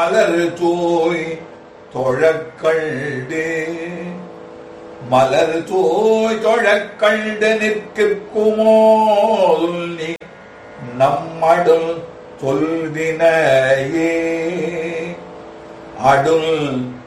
மலர் தோய் தொழக்கண்டு மலர் தோய் தொழக்கண்டு நிற்குமோதுல் நீ நம்மடுல் தொல்வினையே அடுல்